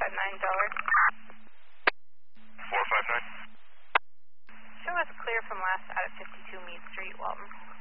Dollar. 459. Show us clear from last out of 52 Meade Street, Walton.